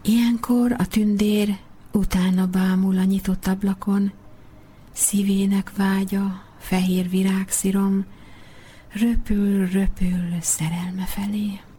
Ilyenkor a tündér utána bámul a nyitott ablakon, szívének vágya, fehér virágszirom, röpül szerelme felé.